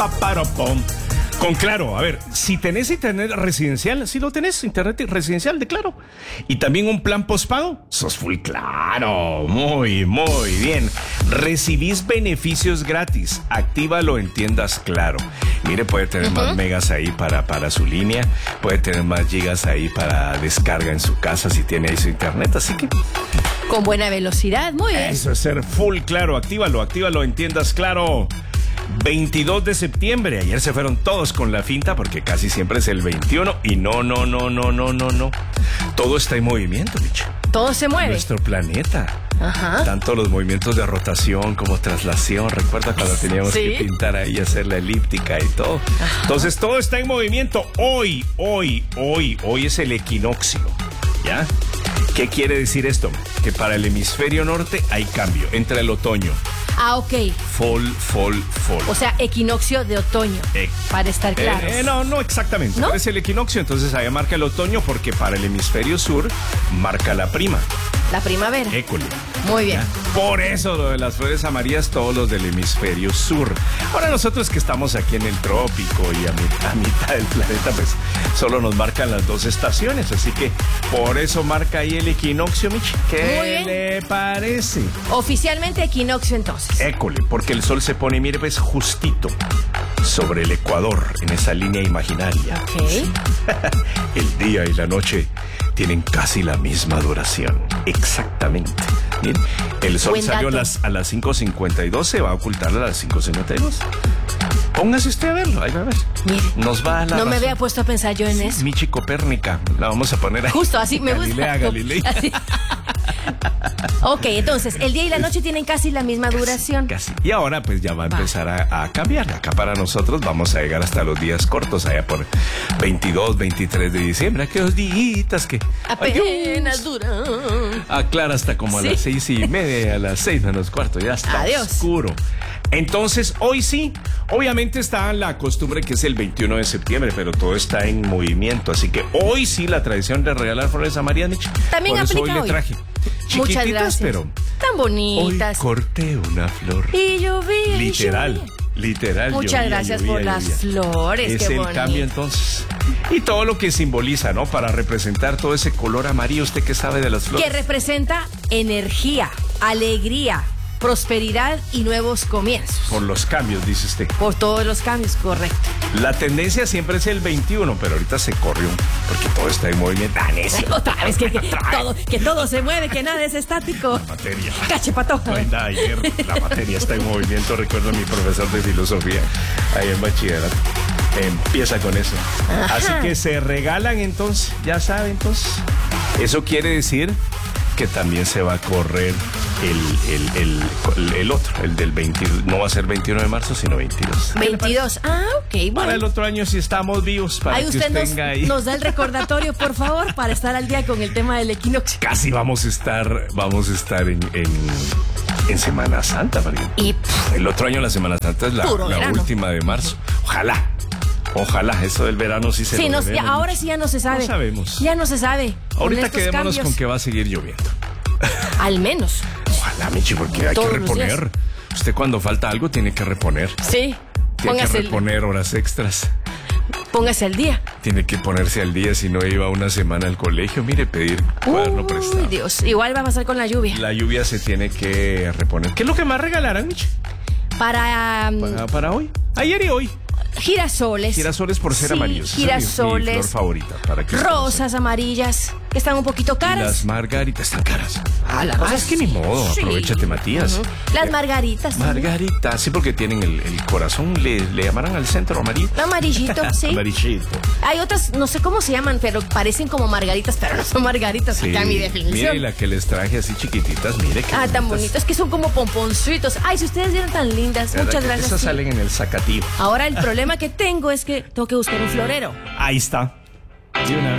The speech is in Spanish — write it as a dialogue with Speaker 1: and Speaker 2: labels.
Speaker 1: paparopom. Con Claro, a ver, si tenés internet residencial, si lo tenés, internet residencial de Claro. Y también un plan postpago, sos full Claro. Muy, muy bien. Recibís beneficios gratis. Actívalo en tiendas Claro. Mire, puede tener más megas ahí para su línea. Puede tener más gigas ahí para descarga en su casa si tiene ahí su internet. Así que...
Speaker 2: con buena velocidad, muy bien.
Speaker 1: Eso es ser full Claro. Actívalo en tiendas Claro. 22 de septiembre. Ayer se fueron todos con la finta porque casi siempre es el 21 y no. Todo está en movimiento, bicho.
Speaker 2: Todo se mueve.
Speaker 1: Nuestro planeta.
Speaker 2: Ajá.
Speaker 1: Tanto los movimientos de rotación como traslación. Recuerda cuando teníamos que pintar ahí, hacer la elíptica y todo.
Speaker 2: Ajá.
Speaker 1: Entonces todo está en movimiento. Hoy es el equinoccio. ¿Ya? ¿Qué quiere decir esto? Que para el hemisferio norte hay cambio. Entra el otoño.
Speaker 2: Ah, ok.
Speaker 1: Fall.
Speaker 2: O sea, equinoccio de otoño, para estar claros.
Speaker 1: No exactamente.
Speaker 2: ¿No?
Speaker 1: Es el equinoccio, entonces allá marca el otoño porque para el hemisferio sur marca la prima.
Speaker 2: La primavera.
Speaker 1: École.
Speaker 2: Muy bien.
Speaker 1: Por eso lo de las flores amarillas, todos los del hemisferio sur. Ahora nosotros que estamos aquí en el trópico y a mitad del planeta, pues solo nos marcan las dos estaciones. Así que por eso marca ahí el equinoccio, Michi. ¿Qué le parece?
Speaker 2: Oficialmente equinoccio entonces.
Speaker 1: École, porque el sol se pone, mire, pues justito sobre el ecuador, en esa línea imaginaria.
Speaker 2: Ok.
Speaker 1: El día y la noche tienen casi la misma duración. Exactamente. Bien. El sol salió a las 5:52, se va a ocultar a las 5:52. Póngase usted a verlo, ahí va a ver.
Speaker 2: Mire,
Speaker 1: nos va a la
Speaker 2: no
Speaker 1: razón.
Speaker 2: me había puesto a pensar yo en eso.
Speaker 1: Michi Copérnica, la vamos a poner ahí.
Speaker 2: Justo así me gusta.
Speaker 1: Galilea.
Speaker 2: Así. Ok, entonces, el día y la noche tienen casi la misma duración.
Speaker 1: Casi. Y ahora pues ya va a empezar a cambiar. Acá para nosotros vamos a llegar hasta los días cortos, allá por 22, 23 de diciembre. Aquellos días que
Speaker 2: apenas duran.
Speaker 1: Aclara hasta como a las 6:30, a las 6:45. Ya está oscuro. Entonces, hoy sí, obviamente está la costumbre que es el 21 de septiembre, pero todo está en movimiento. Así que hoy sí la tradición de regalar flores amarillas,
Speaker 2: también
Speaker 1: por eso
Speaker 2: aplica
Speaker 1: hoy le traje.
Speaker 2: Muchas gracias.
Speaker 1: Pero
Speaker 2: tan bonitas.
Speaker 1: Hoy corté una flor.
Speaker 2: Y llovía.
Speaker 1: Literal.
Speaker 2: Muchas gracias por las flores.
Speaker 1: Es el cambio entonces. Y todo lo que simboliza, ¿no? Para representar todo ese color amarillo. ¿Usted qué sabe de las flores?
Speaker 2: Que representa energía, alegría, prosperidad y nuevos comienzos.
Speaker 1: Por los cambios, dice usted.
Speaker 2: Por todos los cambios, correcto.
Speaker 1: La tendencia siempre es el 21, pero ahorita se corrió porque todo está en movimiento.
Speaker 2: Otra vez que todo se mueve, que nada es estático.
Speaker 1: La materia.
Speaker 2: Cachepatoja.
Speaker 1: No hay nada ayer. La materia está en movimiento. Recuerdo a mi profesor de filosofía ahí en bachillerato. Empieza con eso. Ajá. Así que se regalan entonces, ya saben entonces. Eso quiere decir que también se va a correr el otro, el del 22. No va a ser 21 de marzo, sino 22.
Speaker 2: 22. Ah, ok, bueno.
Speaker 1: Para el otro año si estamos vivos, para
Speaker 2: ahí
Speaker 1: que
Speaker 2: usted
Speaker 1: tenga ahí.
Speaker 2: nos da el recordatorio, por favor, para estar al día con el tema del equinoccio.
Speaker 1: Casi vamos a estar en Semana Santa, María.
Speaker 2: Y
Speaker 1: el otro año la Semana Santa es la última de marzo. Ojalá, eso del verano sí se lo veremos.
Speaker 2: Ahora sí ya no se sabe.
Speaker 1: No sabemos.
Speaker 2: Ya no se sabe.
Speaker 1: Ahorita quedémonos con que va a seguir lloviendo.
Speaker 2: Al menos.
Speaker 1: Ojalá, Michi, porque hay que reponer. Usted cuando falta algo tiene que reponer.
Speaker 2: Sí.
Speaker 1: Tiene que reponer horas extras.
Speaker 2: Póngase al día.
Speaker 1: Tiene que ponerse al día, si no iba una semana al colegio. Mire, pedir cuaderno prestado.
Speaker 2: Uy, Dios. Igual va a pasar con la lluvia.
Speaker 1: La lluvia se tiene que reponer. ¿Qué es lo que más regalarán, Michi?
Speaker 2: Para
Speaker 1: hoy. Ayer y hoy.
Speaker 2: Girasoles.
Speaker 1: Girasoles por ser amarillos.
Speaker 2: Girasoles.
Speaker 1: Mi flor favorita. ¿Para qué?
Speaker 2: Rosas amarillas, que están un poquito caras.
Speaker 1: Y las margaritas están caras.
Speaker 2: Las rosas
Speaker 1: es que ni modo, aprovechate, Matías.
Speaker 2: Las margaritas.
Speaker 1: Margaritas, sí, porque tienen el corazón, le llamarán al centro amarillo.
Speaker 2: Amarillito, sí.
Speaker 1: Amarillito.
Speaker 2: Hay otras, no sé cómo se llaman, pero parecen como margaritas, pero no son margaritas, acá mi definición.
Speaker 1: Mire, la que les traje así chiquititas, mire qué bonitas.
Speaker 2: Tan bonitas, que son como pomponcitos. Ay, si ustedes vieron tan lindas, muchas gracias.
Speaker 1: Esas salen en el Zacatío.
Speaker 2: Ahora el problema que tengo es que tengo que buscar un florero.
Speaker 1: Ahí está.